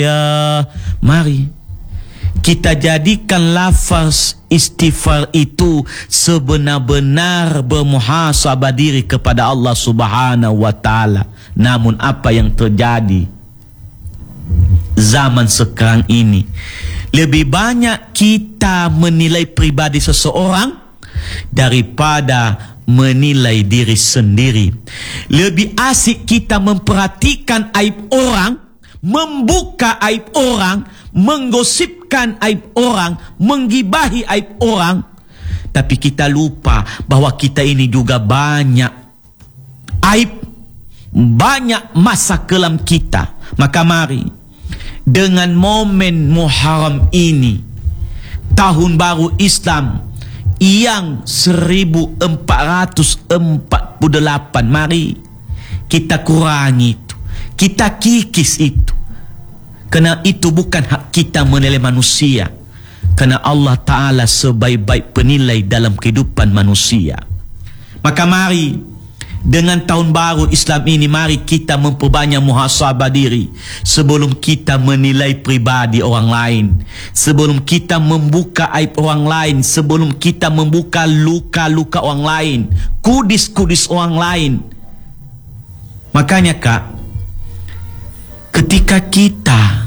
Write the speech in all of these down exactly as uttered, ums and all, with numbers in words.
Ya, mari kita jadikan lafaz istighfar itu sebenar-benar bermuhasabah diri kepada Allah Subhanahu wa taala. Namun apa yang terjadi zaman sekarang ini, lebih banyak kita menilai pribadi seseorang daripada menilai diri sendiri. Lebih asik kita memperhatikan aib orang, membuka aib orang, menggosipkan aib orang, menggibahi aib orang, tapi kita lupa bahwa kita ini juga banyak aib, banyak masa kelam kita. Maka mari dengan momen Muharram ini, tahun baru Islam yang seribu empat ratus empat puluh delapan, mari kita kurangi itu, kita kikis itu. Kerana itu bukan hak kita menilai manusia, kerana Allah Ta'ala sebaik-baik penilai dalam kehidupan manusia. Maka mari dengan tahun baru Islam ini, mari kita memperbanyak muhasabah diri sebelum kita menilai pribadi orang lain, sebelum kita membuka aib orang lain, sebelum kita membuka luka-luka orang lain, kudis-kudis orang lain. Makanya Kak, ketika kita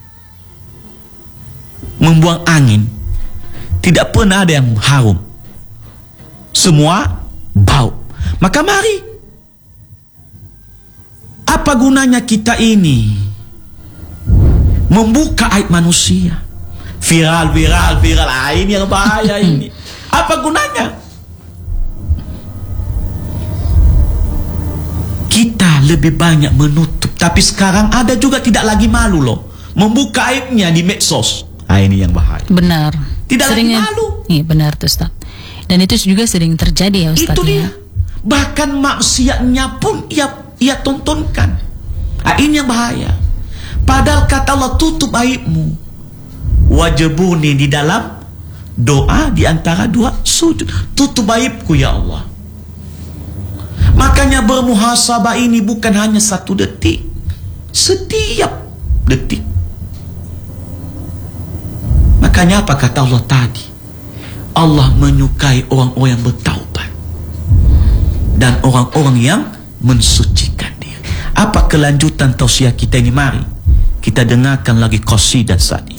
membuang angin, tidak pernah ada yang harum, semua bau. Maka mari, apa gunanya kita ini membuka aib manusia, viral, viral, viral, ah, ini yang bahaya ini. Apa gunanya? Kita lebih banyak menutup, tapi sekarang ada juga tidak lagi malu loh membuka aibnya di medsos. Ah, ini yang bahaya. Benar. Tidak Seringnya, lagi malu. Iya benar tuh Ustaz. Dan itu juga sering terjadi ya Ustaz. Itu dia. Ya? Bahkan maksiatnya pun ia, ia tontonkan. Ah, ini yang bahaya. Padahal kata Allah, tutup aibmu, wajibuni di dalam doa di antara dua sujud. Tutup aibku ya Allah. Makanya bermuhasabah ini bukan hanya satu detik, setiap detik. Makanya apa kata Allah tadi? Allah menyukai orang-orang yang bertaubat dan orang-orang yang mensucikan diri. Apa kelanjutan tausiah kita ini? Mari kita dengarkan lagi qasidah saat ini.